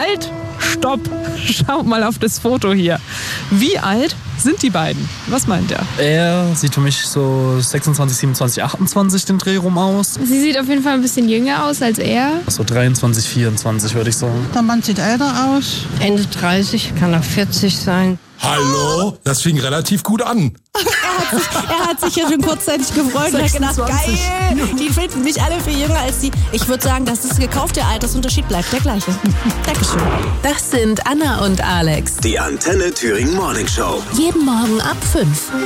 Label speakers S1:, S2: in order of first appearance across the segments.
S1: Halt! Stopp! Schau mal auf das Foto hier. Wie alt sind die beiden? Was meint er?
S2: Er sieht für mich so 26, 27, 28 den Dreh rum aus.
S3: Sie sieht auf jeden Fall ein bisschen jünger aus als er.
S2: So 23, 24 würde ich sagen.
S4: Der Mann sieht älter aus.
S5: Ende 30, kann auch 40 sein.
S6: Hallo? Das fing relativ gut an.
S7: Er hat sich ja schon kurzzeitig gefreut und hat gedacht, geil, die finden mich alle viel jünger als die. Ich würde sagen, dass das gekaufte Altersunterschied bleibt der gleiche. Dankeschön.
S8: Das sind Anna und Alex.
S9: Die Antenne Thüringen Morning Show.
S8: Jeden Morgen ab 5.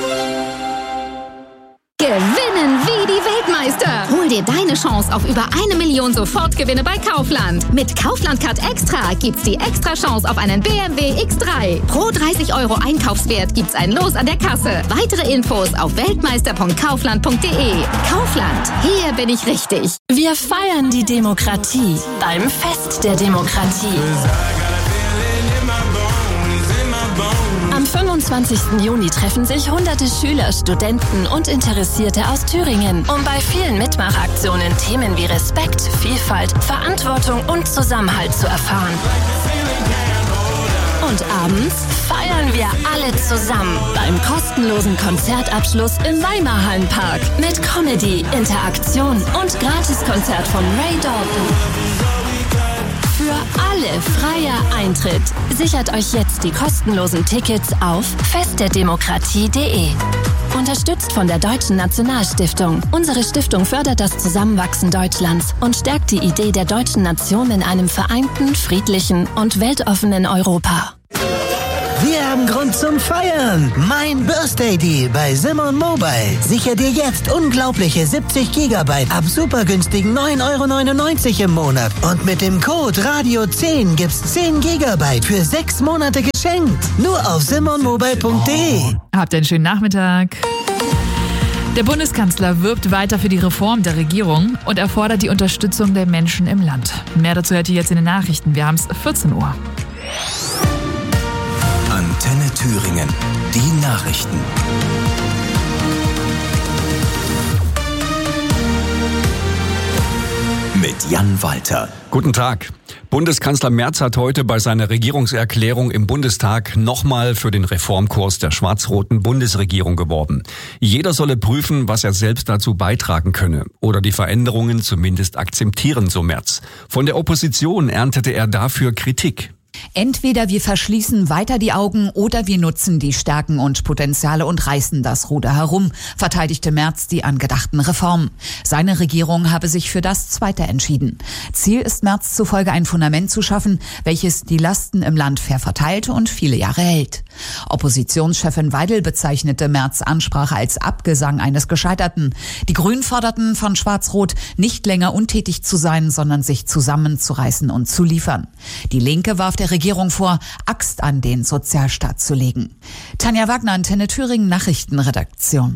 S10: Gewinnen wie die Weltmeister. Hol dir deine Chance auf über 1 Million Sofortgewinne bei Kaufland. Mit Kaufland Card Extra gibt's die extra Chance auf einen BMW X3. Pro 30 € Einkaufswert gibt's ein Los an der Kasse. Weitere Infos auf weltmeister.kaufland.de. Kaufland, hier bin ich richtig.
S8: Wir feiern die Demokratie beim Fest der Demokratie. Am 25. Juni treffen sich hunderte Schüler, Studenten und Interessierte aus Thüringen, um bei vielen Mitmachaktionen Themen wie Respekt, Vielfalt, Verantwortung und Zusammenhalt zu erfahren. Und abends feiern wir alle zusammen beim kostenlosen Konzertabschluss im Weimarhallenpark mit Comedy, Interaktion und Gratiskonzert von Ray Dalton. Für alle freier Eintritt. Sichert euch jetzt die kostenlosen Tickets auf festderdemokratie.de. Unterstützt von der Deutschen Nationalstiftung. Unsere Stiftung fördert das Zusammenwachsen Deutschlands und stärkt die Idee der deutschen Nation in einem vereinten, friedlichen und weltoffenen Europa.
S11: Wir haben Grund zum Feiern. Mein Birthday Deal bei Simon Mobile. Sicher dir jetzt unglaubliche 70 GB ab super günstigen 9,99 € im Monat. Und mit dem Code Radio10 gibt's 10 GB für 6 Monate geschenkt. Nur auf simonmobile.de.
S1: Habt einen schönen Nachmittag. Der Bundeskanzler wirbt weiter für die Reform der Regierung und erfordert die Unterstützung der Menschen im Land. Mehr dazu hört ihr jetzt in den Nachrichten. Wir haben es 14 Uhr.
S9: Antenne Thüringen. Die Nachrichten. Mit Jan Walter.
S12: Guten Tag. Bundeskanzler Merz hat heute bei seiner Regierungserklärung im Bundestag nochmal für den Reformkurs der schwarz-roten Bundesregierung geworben. Jeder solle prüfen, was er selbst dazu beitragen könne oder die Veränderungen zumindest akzeptieren, so Merz. Von der Opposition erntete er dafür Kritik.
S13: Entweder wir verschließen weiter die Augen oder wir nutzen die Stärken und Potenziale und reißen das Ruder herum, verteidigte Merz die angedachten Reformen. Seine Regierung habe sich für das Zweite entschieden. Ziel ist Merz zufolge ein Fundament zu schaffen, welches die Lasten im Land fair verteilt und viele Jahre hält. Oppositionschefin Weidel bezeichnete Merz' Ansprache als Abgesang eines Gescheiterten. Die Grünen forderten von Schwarz-Rot, nicht länger untätig zu sein, sondern sich zusammenzureißen und zu liefern. Die Linke warf der Regierung vor, Axt an den Sozialstaat zu legen. Tanja Wagner, Antenne Thüringen, Nachrichtenredaktion.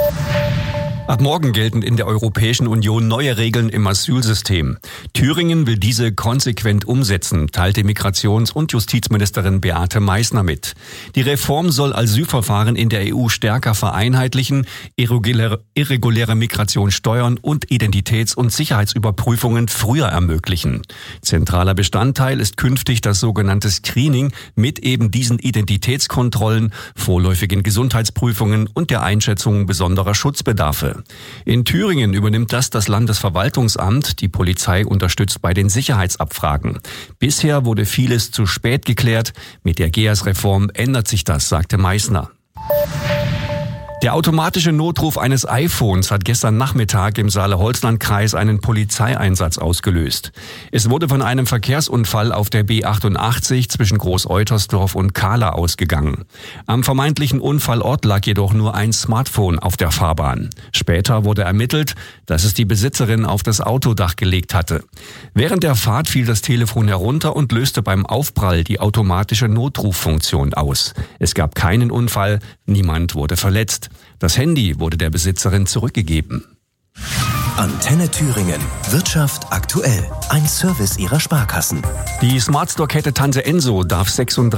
S12: Ab morgen gelten in der Europäischen Union neue Regeln im Asylsystem. Thüringen will diese konsequent umsetzen, teilte Migrations- und Justizministerin Beate Meißner mit. Die Reform soll Asylverfahren in der EU stärker vereinheitlichen, irreguläre Migration steuern und Identitäts- und Sicherheitsüberprüfungen früher ermöglichen. Zentraler Bestandteil ist künftig das sogenannte Screening mit eben diesen Identitätskontrollen, vorläufigen Gesundheitsprüfungen und der Einschätzung besonderer Schutzbedarfe. In Thüringen übernimmt das Landesverwaltungsamt. Die Polizei unterstützt bei den Sicherheitsabfragen. Bisher wurde vieles zu spät geklärt. Mit der GEAS-Reform ändert sich das, sagte Meißner. Der automatische Notruf eines iPhones hat gestern Nachmittag im Saale-Holzland-Kreis einen Polizeieinsatz ausgelöst. Es wurde von einem Verkehrsunfall auf der B88 zwischen Groß-Eutersdorf und Kahla ausgegangen. Am vermeintlichen Unfallort lag jedoch nur ein Smartphone auf der Fahrbahn. Später wurde ermittelt, dass es die Besitzerin auf das Autodach gelegt hatte. Während der Fahrt fiel das Telefon herunter und löste beim Aufprall die automatische Notruffunktion aus. Es gab keinen Unfall, niemand wurde verletzt. Das Handy wurde der Besitzerin zurückgegeben.
S9: Antenne Thüringen. Wirtschaft aktuell. Ein Service ihrer Sparkassen.
S12: Die Smartstore-Kette Tante Enso darf 36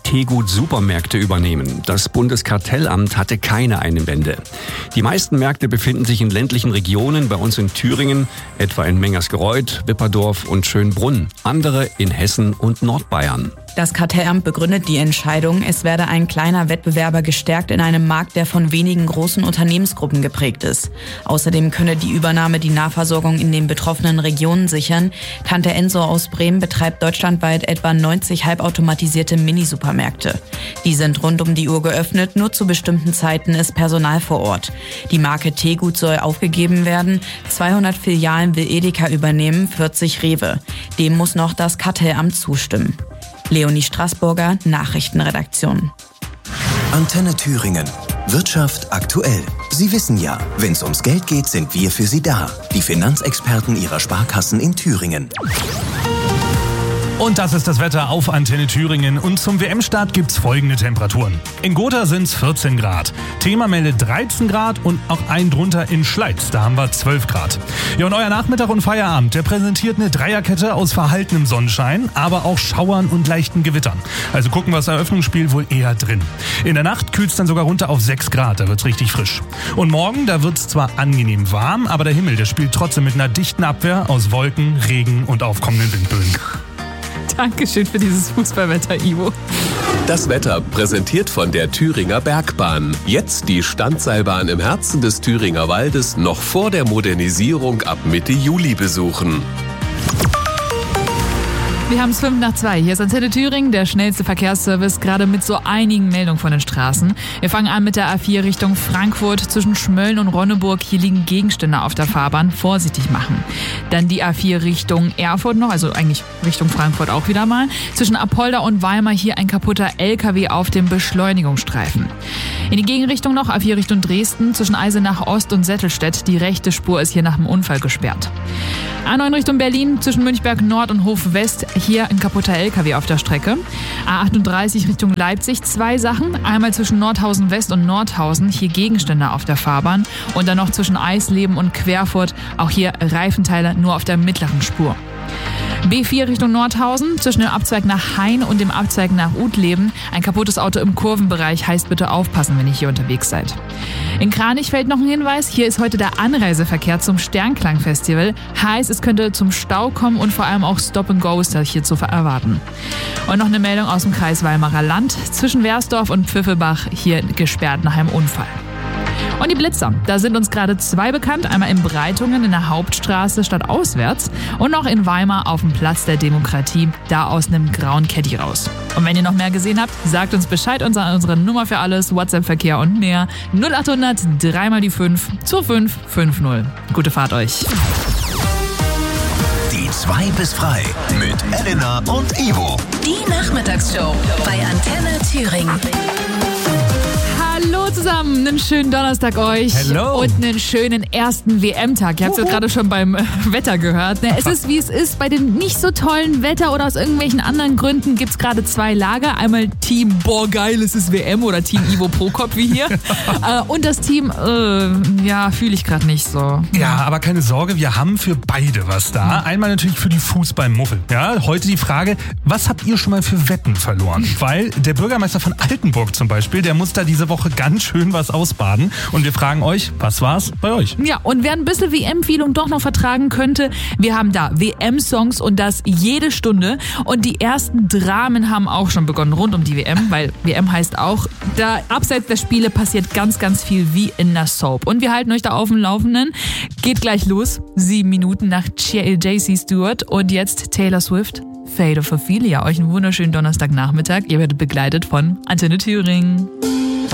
S12: Tegut Supermärkte übernehmen. Das Bundeskartellamt hatte keine Einwände. Die meisten Märkte befinden sich in ländlichen Regionen, bei uns in Thüringen, etwa in Mengersgereuth, Wipperdorf und Schönbrunn. Andere in Hessen und Nordbayern.
S4: Das Kartellamt begründet die Entscheidung, es werde ein kleiner Wettbewerber gestärkt in einem Markt, der von wenigen großen Unternehmensgruppen geprägt ist. Außerdem könne die Übernahme die Nahversorgung in den betroffenen Regionen sichern. Tante Enso aus Bremen betreibt deutschlandweit etwa 90 halbautomatisierte Mini-Supermärkte. Die sind rund um die Uhr geöffnet, nur zu bestimmten Zeiten ist Personal vor Ort. Die Marke Tegut soll aufgegeben werden. 200 Filialen will Edeka übernehmen, 40 Rewe. Dem muss noch das Kartellamt zustimmen. Leonie Straßburger, Nachrichtenredaktion.
S9: Antenne Thüringen. Wirtschaft aktuell. Sie wissen ja, wenn es ums Geld geht, sind wir für Sie da. Die Finanzexperten Ihrer Sparkassen in Thüringen.
S14: Und das ist das Wetter auf Antenne Thüringen. Und zum WM-Start gibt's folgende Temperaturen. In Gotha sind's 14 Grad. Thema meldet 13 Grad und auch ein drunter in Schleiz. Da haben wir 12 Grad. Ja, und euer Nachmittag und Feierabend, der präsentiert eine Dreierkette aus verhaltenem Sonnenschein, aber auch Schauern und leichten Gewittern. Also gucken wir das Eröffnungsspiel wohl eher drin. In der Nacht kühlt's dann sogar runter auf 6 Grad. Da wird's richtig frisch. Und morgen, da wird's zwar angenehm warm, aber der Himmel, der spielt trotzdem mit einer dichten Abwehr aus Wolken, Regen und aufkommenden Windböen.
S1: Dankeschön für dieses Fußballwetter, Ivo.
S15: Das Wetter präsentiert von der Thüringer Bergbahn. Jetzt die Standseilbahn im Herzen des Thüringer Waldes noch vor der Modernisierung ab Mitte Juli besuchen.
S1: Wir haben es 1:05. Hier ist Antenne Thüringen, der schnellste Verkehrsservice, gerade mit so einigen Meldungen von den Straßen. Wir fangen an mit der A4 Richtung Frankfurt zwischen Schmölln und Ronneburg. Hier liegen Gegenstände auf der Fahrbahn. Vorsichtig machen. Dann die A4 Richtung Erfurt noch, also eigentlich Richtung Frankfurt auch wieder mal. Zwischen Apolda und Weimar hier ein kaputter LKW auf dem Beschleunigungsstreifen. In die Gegenrichtung noch A4 Richtung Dresden zwischen Eisenach Ost und Settelstedt. Die rechte Spur ist hier nach dem Unfall gesperrt. A9 Richtung Berlin zwischen Münchberg Nord und Hof West. Hier ein kaputter LKW auf der Strecke. A38 Richtung Leipzig. 2 Sachen. Einmal zwischen Nordhausen West und Nordhausen. Hier Gegenstände auf der Fahrbahn. Und dann noch zwischen Eisleben und Querfurt. Auch hier Reifenteile nur auf der mittleren Spur. B4 Richtung Nordhausen, zwischen dem Abzweig nach Hain und dem Abzweig nach Utleben. Ein kaputtes Auto im Kurvenbereich, heißt bitte aufpassen, wenn ihr hier unterwegs seid. In Kranichfeld noch ein Hinweis, hier ist heute der Anreiseverkehr zum Sternklang-Festival. Heißt, es könnte zum Stau kommen und vor allem auch Stop-and-Go ist hier zu erwarten. Und noch eine Meldung aus dem Kreis Weimarer Land, zwischen Wersdorf und Pfiffelbach, hier gesperrt nach einem Unfall. Und die Blitzer, da sind uns gerade 2 bekannt. Einmal in Breitungen in der Hauptstraße stadtauswärts und noch in Weimar auf dem Platz der Demokratie, da aus einem grauen Caddy raus. Und wenn ihr noch mehr gesehen habt, sagt uns Bescheid unsere Nummer für alles, WhatsApp-Verkehr und mehr 0800 3x5 2550. Gute Fahrt euch.
S9: Die 2 bis frei mit Elena und Ivo.
S8: Die Nachmittagsshow bei Antenne Thüringen.
S1: Hallo zusammen, einen schönen Donnerstag euch.
S14: Hello.
S1: Und einen schönen ersten WM-Tag. Ihr habt es jetzt gerade schon beim Wetter gehört. Es ist, wie es ist. Bei dem nicht so tollen Wetter oder aus irgendwelchen anderen Gründen gibt es gerade 2 Lager. Einmal Team, boah geil, es ist WM oder Team Ivo Prokop wie hier. Und das Team, ja, fühle ich gerade nicht so.
S14: Ja, aber keine Sorge, wir haben für beide was da. Einmal natürlich für die Fußballmuffel. Ja, heute die Frage, was habt ihr schon mal für Wetten verloren? Weil der Bürgermeister von Altenburg zum Beispiel, der muss da diese Woche ganz schön was ausbaden. Und wir fragen euch, was war's bei euch?
S1: Ja, und wer ein bisschen WM-Feeling doch noch vertragen könnte, wir haben da WM-Songs und das jede Stunde. Und die ersten Dramen haben auch schon begonnen rund um die WM, weil WM heißt auch, da abseits der Spiele passiert ganz, ganz viel wie in einer Soap. Und wir halten euch da auf dem Laufenden. Geht gleich los, 7 Minuten nach JC Stewart und jetzt Taylor Swift, Fate of Ophelia. Euch einen wunderschönen Donnerstagnachmittag. Ihr werdet begleitet von Antenne Thüringen.